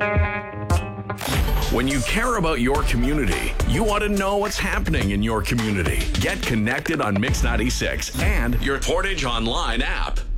When you care about your community, you want to know what's happening in your community. Get connected on Mix 96 and your Portage Online app.